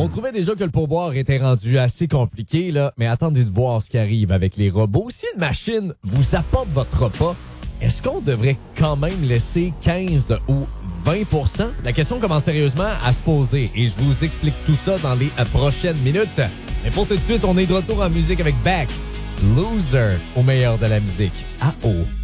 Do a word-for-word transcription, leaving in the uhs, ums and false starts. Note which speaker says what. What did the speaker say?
Speaker 1: On trouvait déjà que le pourboire était rendu assez compliqué, là, mais attendez de voir ce qui arrive avec les robots. Si une machine vous apporte votre repas, est-ce qu'on devrait quand même laisser quinze ou vingt pour cent? La question commence sérieusement à se poser et je vous explique tout ça dans les euh, prochaines minutes. Mais pour tout de suite, on est de retour en musique avec Beck, Loser, au meilleur de la musique. Ah oh!